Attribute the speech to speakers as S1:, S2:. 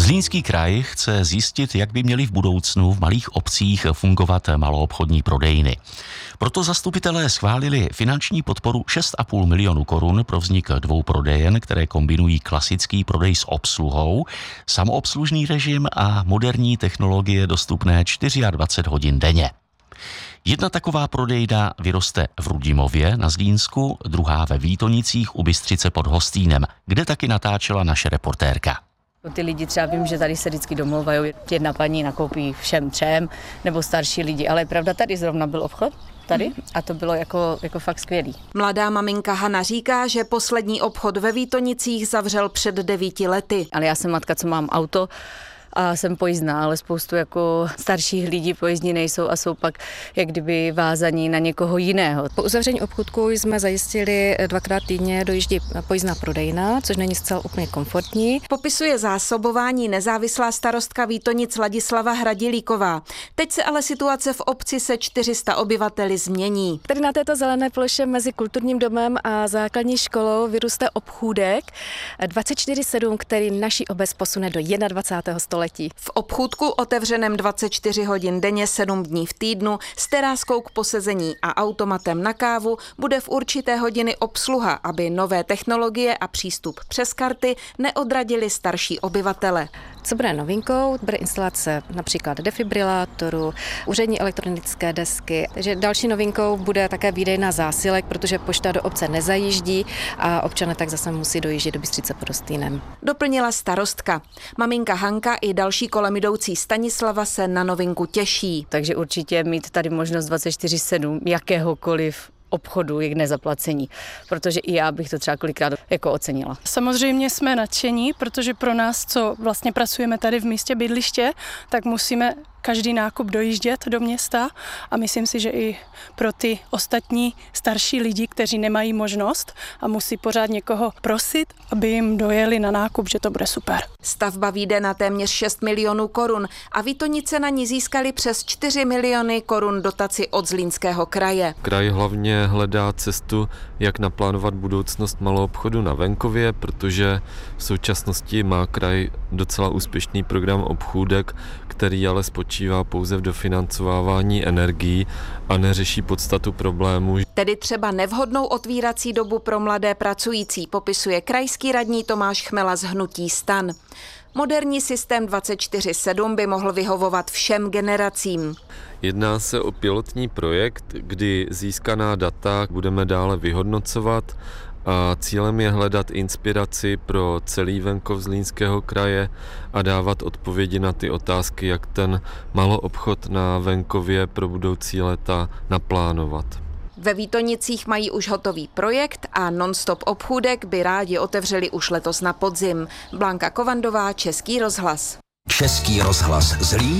S1: Zlínský kraj chce zjistit, jak by měly v budoucnu v malých obcích fungovat maloobchodní prodejny. Proto zastupitelé schválili finanční podporu 6,5 milionu korun pro vznik 2 prodejen, které kombinují klasický prodej s obsluhou, samoobslužný režim a moderní technologie dostupné 24 hodin denně. Jedna taková prodejna vyroste v Rudimově na Zlínsku, druhá ve Vítonicích u Bystřice pod Hostýnem, kde taky natáčela naše reportérka.
S2: Ty lidi třeba vím, že tady se vždycky domlouvají, jedna paní nakoupí všem 3, nebo starší lidi, ale pravda, tady zrovna byl obchod. Tady a to bylo jako fakt skvělý.
S3: Mladá maminka Hana říká, že poslední obchod ve Vítonicích zavřel před 9 lety.
S2: Ale já jsem matka, co mám auto a jsem pojízdná, ale spoustu jako starších lidí pojízdní nejsou a jsou pak jak kdyby vázaní na někoho jiného.
S4: Po uzavření obchodku jsme zajistili 2krát týdně dojíždí pojízdná prodejna, což není zcela úplně komfortní.
S3: Popisuje zásobování nezávislá starostka Vítonic Ladislava Hradilíková. Teď se ale situace v obci se 400 obyvateli změní.
S4: Tady na této zelené ploše mezi kulturním domem a základní školou vyrůste obchůdek 24/7, který naši obec posune do 21. století.
S3: V obchůdku otevřeném 24 hodin denně 7 dní v týdnu s teráskou k posezení a automatem na kávu bude v určité hodiny obsluha, aby nové technologie a přístup přes karty neodradili starší obyvatele.
S4: Co bude novinkou? Bude instalace například defibrilátoru, úřední elektronické desky. Takže další novinkou bude také výdejna zásilek, protože pošta do obce nezajíždí a občané tak zase musí dojíždět do Bystřice pod Hostýnem.
S3: Doplnila starostka. Maminka Hanka i další kolem jdoucí Stanislava se na novinku těší.
S2: Takže určitě mít tady možnost 24/7 jakéhokoliv obchodu je k nezaplacení, protože i já bych to třeba kolikrát jako ocenila.
S5: Samozřejmě jsme nadšení, protože pro nás, co vlastně pracujeme tady v místě bydliště, tak musíme každý nákup dojíždět do města a myslím si, že i pro ty ostatní starší lidi, kteří nemají možnost a musí pořád někoho prosit, aby jim dojeli na nákup, že to bude super.
S3: Stavba vyjde na téměř 6 milionů korun a Vítonice na ní získali přes 4 miliony korun dotaci od Zlínského kraje.
S6: Kraj hlavně hledá cestu, jak naplánovat budoucnost maloobchodu na venkově, protože v současnosti má kraj docela úspěšný program obchůdek, který ale spočívá pouze v dofinancovávání energií a neřeší podstatu problémů.
S3: Tedy třeba nevhodnou otvírací dobu pro mladé pracující, popisuje krajský radní Tomáš Chmela z hnutí STAN. Moderní systém 24/7 by mohl vyhovovat všem generacím.
S6: Jedná se o pilotní projekt, kdy získaná data budeme dále vyhodnocovat a cílem je hledat inspiraci pro celý venkov Zlínského kraje a dávat odpovědi na ty otázky, jak ten maloobchod na venkově pro budoucí léta naplánovat.
S3: Ve Vítonicích mají už hotový projekt a non-stop obchůdek by rádi otevřeli už letos na podzim. Blanka Kovandová, Český rozhlas.
S7: Český rozhlas Zlín.